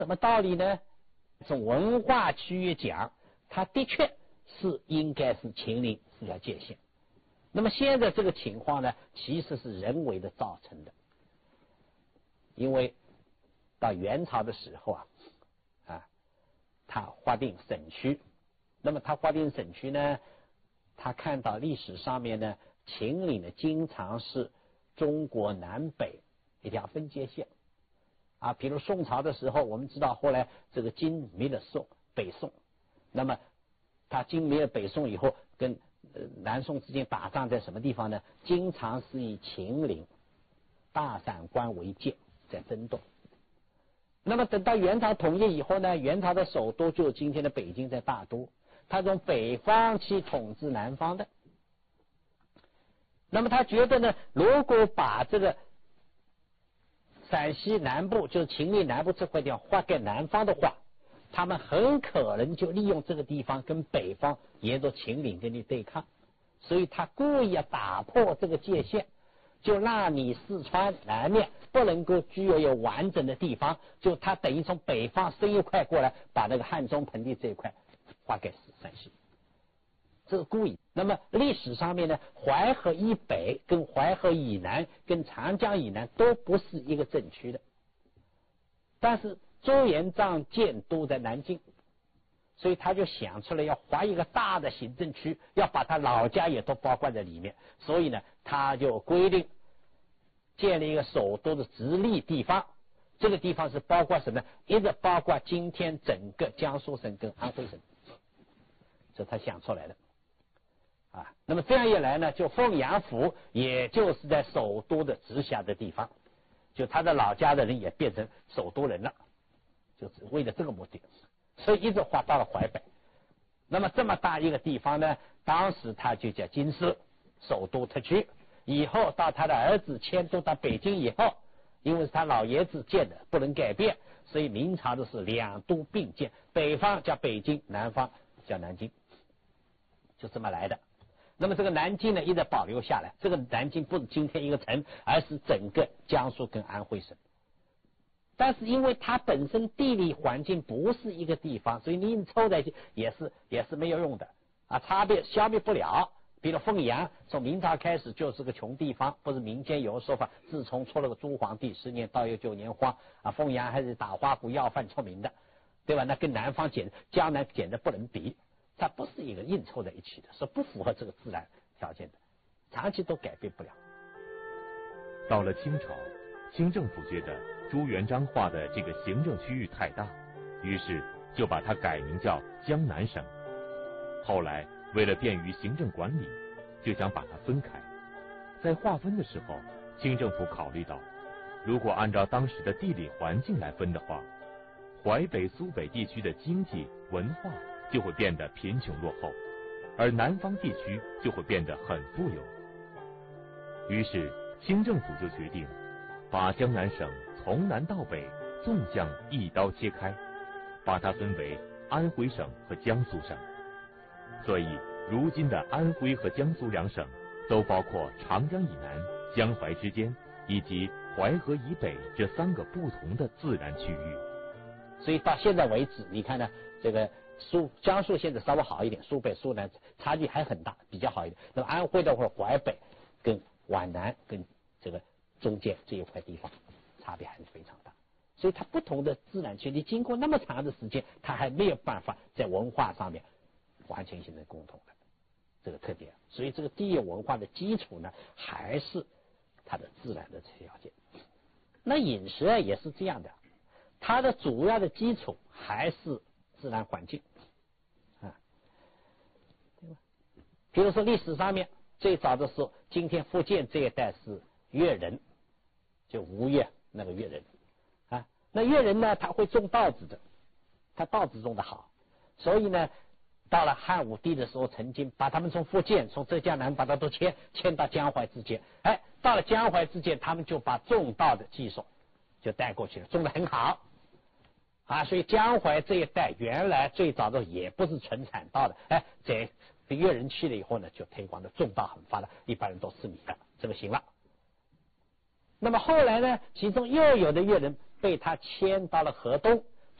什么道理呢？从文化区域讲，它的确是应该是秦岭是条界限。那么现在这个情况呢，其实是人为的造成的。因为到元朝的时候他划定省区，那么他划定省区呢，他看到历史上面呢，秦岭呢经常是中国南北一条分界线比如宋朝的时候，我们知道后来这个金灭了北宋，那么他金灭了北宋以后，跟南宋之间打仗在什么地方呢？经常是以秦岭、大散关为界在争斗。那么等到元朝统一以后呢，元朝的首都就是今天的北京，在大都，他从北方去统治南方的。那么他觉得呢，如果把这个陕西南部，就是秦岭南部这块地方划给南方的话，他们很可能就利用这个地方跟北方沿着秦岭跟你对抗，所以他故意要打破这个界限，就让你四川南面不能够具有完整的地方，就他等于从北方伸一块过来，把那个汉中盆地这一块划给陕西，这是故意。那么历史上面呢，淮河以北跟淮河以南跟长江以南都不是一个政区的，但是朱元璋建都在南京，所以他就想出来要划一个大的行政区，要把他老家也都包括在里面，所以呢他就规定建立一个首都的直隶地方，这个地方是包括什么？一直包括今天整个江苏省跟安徽省，这他想出来的那么这样一来呢，就凤阳府也就是在首都的直辖的地方，就他的老家的人也变成首都人了，就是为了这个目的，所以一直划到了淮北。那么这么大一个地方呢，当时他就叫京师首都特区。以后到他的儿子迁都到北京以后，因为是他老爷子建的，不能改变，所以明朝的是两都并建，北方叫北京，南方叫南京，就这么来的。那么这个南京呢一直保留下来，这个南京不是今天一个城，而是整个江苏跟安徽省。但是因为它本身地理环境不是一个地方，所以你凑在一起也是没有用的差别消灭不了。比如凤阳从明朝开始就是个穷地方，不是民间有个说法，自从出了个朱皇帝10年到有9年荒凤阳还是打花鼓要饭出名的，对吧？那跟南方江南简直不能比，它不是一个硬凑在一起的，是不符合这个自然条件的，长期都改变不了。 到了清朝，清政府觉得朱元璋划的这个行政区域太大，于是就把它改名叫江南省。后来为了便于行政管理，就想把它分开。在划分的时候，清政府考虑到，如果按照当时的地理环境来分的话，淮北、苏北地区的经济文化就会变得贫穷落后，而南方地区就会变得很富有。于是清政府就决定把江南省从南到北纵向一刀切开，把它分为安徽省和江苏省。所以如今的安徽和江苏两省都包括长江以南、江淮之间以及淮河以北这3个不同的自然区域。 所以到现在为止，你看呢，这个江苏现在稍微好一点，苏北苏南差距还很大，比较好一点。那么安徽的话，淮北跟皖南跟这个中间这一块地方差别还是非常大。所以它不同的自然区，你经过那么长的时间，它还没有办法在文化上面完全形成共同的这个特点。所以这个地域文化的基础呢，还是它的自然的条件。那饮食也是这样的，它的主要的基础还是自然环境对吧？比如说历史上面最早的时候，今天福建这一带是越人，就吴越那个越人那越人呢，他会种稻子的，他稻子种得好，所以呢到了汉武帝的时候，曾经把他们从福建从浙江南把它都迁到江淮之间，到了江淮之间，他们就把种稻的技术就带过去了，种得很好所以江淮这一带原来最早的也不是纯产稻的，这越人去了以后呢，就推广的种稻很发达，一般人都吃米了，这个行了。那么后来呢，其中又有的越人被他迁到了河东，